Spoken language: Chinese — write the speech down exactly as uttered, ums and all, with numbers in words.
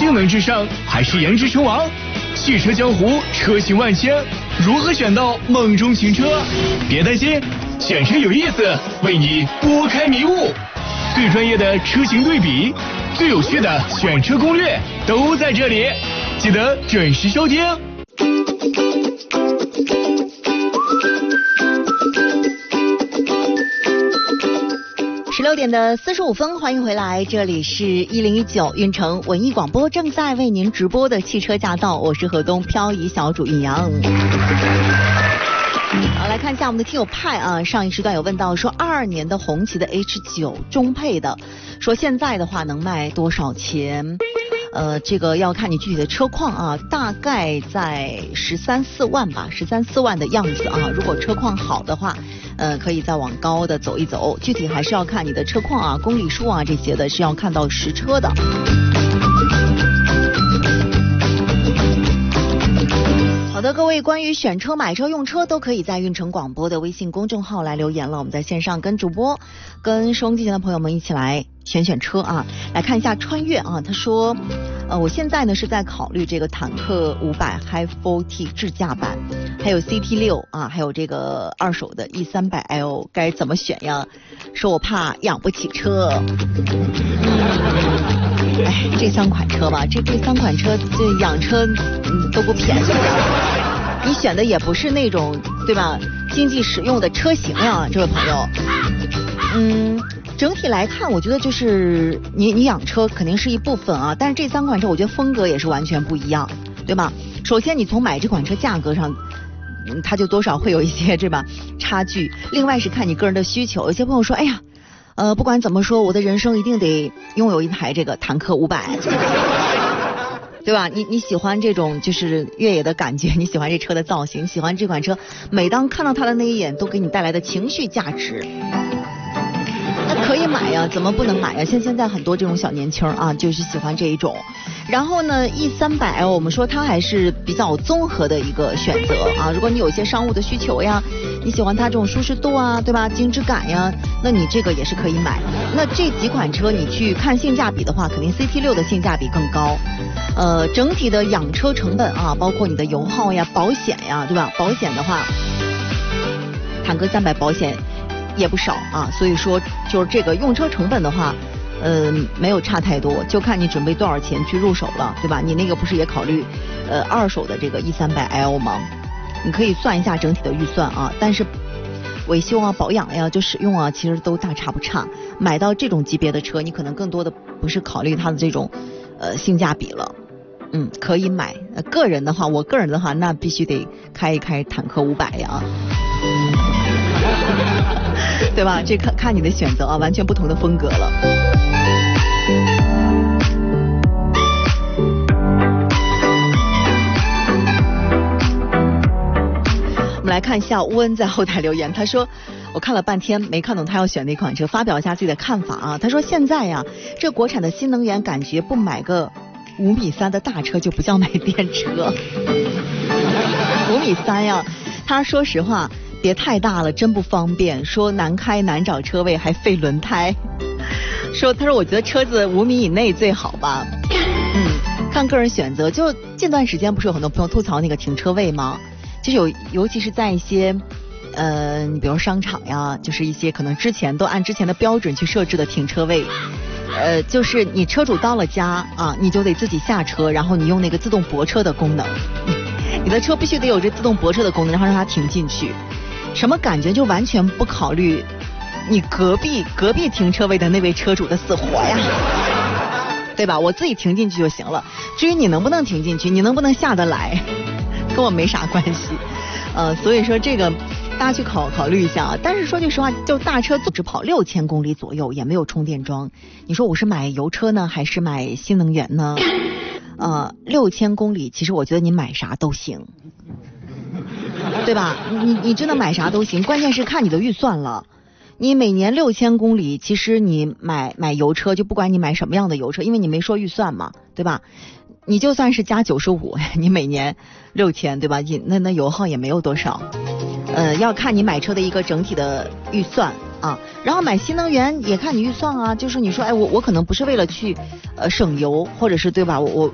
性能至上还是颜值称王？汽车江湖车型万千，如何选到梦中情车？别担心，选车有意思，为你拨开迷雾。最专业的车型对比，最有趣的选车攻略都在这里，记得准时收听。 十六点的四十五分，欢迎回来，这里是一零一九运城文艺广播，正在为您直播的汽车驾到，我是河东漂移小主运阳。好，来看一下我们的听友派啊，上一时段有问到说二二年的红旗的 H 九 中配的，说现在的话能卖多少钱？呃，这个要看你具体的车况啊，大概在十三四万吧，十三四万的样子啊。如果车况好的话，呃，可以再往高的走一走，具体还是要看你的车况啊、公里数啊这些的，是要看到实车的。好的，各位，关于选车、买车、用车都可以在运城广播的微信公众号来留言了。我们在线上跟主播、跟收音机前的朋友们一起来选选车啊。来看一下穿越啊，他说，呃，我现在呢是在考虑这个坦克五百 Hi 四 T 智驾版，还有 C T 六 啊，还有这个二手的 E 三百 L 该怎么选呀？说我怕养不起车。哎，这三款车吧，这这三款车这养车嗯都不便宜，你选的也不是那种对吧经济实用的车型呀，这位朋友。嗯，整体来看，我觉得就是你你养车肯定是一部分啊，但是这三款车我觉得风格也是完全不一样，对吧？首先你从买这款车价格上，嗯，它就多少会有一些对吧差距。另外是看你个人的需求，有些朋友说，哎呀。呃，不管怎么说，我的人生一定得拥有一台这个坦克五百，对吧？你你喜欢这种就是越野的感觉，你喜欢这车的造型，你喜欢这款车，每当看到它的那一眼，都给你带来的情绪价值。那可以买呀，怎么不能买呀？像现在很多这种小年轻啊，就是喜欢这一种。然后呢 ，E 三百 L 我们说它还是比较综合的一个选择啊。如果你有一些商务的需求呀，你喜欢它这种舒适度啊，对吧？精致感呀，那你这个也是可以买。那这几款车你去看性价比的话，肯定 C T 六 的性价比更高。呃，整体的养车成本啊，包括你的油耗呀、保险呀，对吧？保险的话，坦克三百保险也不少啊，所以说就是这个用车成本的话，呃，没有差太多，就看你准备多少钱去入手了，对吧？你那个不是也考虑呃二手的这个 E 三百 L 吗？你可以算一下整体的预算啊，但是维修啊、保养呀、就使用啊，其实都大差不差。买到这种级别的车，你可能更多的不是考虑它的这种呃性价比了。嗯，可以买。呃，个人的话，我个人的话，那必须得开一开坦克五百呀。对吧？这看看你的选择啊，完全不同的风格了。我们来看一下乌恩在后台留言，他说我看了半天没看懂他要选哪款车，发表一下自己的看法啊。他说现在呀，这国产的新能源感觉不买个五米三的大车就不叫买电车。五米三呀，他说实话。别太大了，真不方便。说难开难找车位，还费轮胎。说他说我觉得车子五米以内最好吧。嗯，看个人选择。就近段时间不是有很多朋友吐槽那个停车位吗？就是有，尤其是在一些呃，你比如商场呀，就是一些可能之前都按之前的标准去设置的停车位。呃，就是你车主到了家啊，你就得自己下车，然后你用那个自动泊车的功能。你的车必须得有这自动泊车的功能，然后让它停进去。什么感觉？就完全不考虑你隔壁隔壁停车位的那位车主的死活呀，对吧？我自己停进去就行了。至于你能不能停进去，你能不能下得来，跟我没啥关系。呃，所以说这个大家去考考虑一下啊。但是说句实话，就大车只跑六千公里左右，也没有充电桩。你说我是买油车呢，还是买新能源呢？呃，六千公里，其实我觉得你买啥都行。对吧？你你真的买啥都行，关键是看你的预算了。你每年六千公里，其实你买买油车，就不管你买什么样的油车，因为你没说预算嘛，对吧？你就算是加九十五，你每年六千，对吧？那那油耗也没有多少。呃，要看你买车的一个整体的预算啊。然后买新能源也看你预算啊，就是你说，哎，我我可能不是为了去呃省油，或者是对吧？我我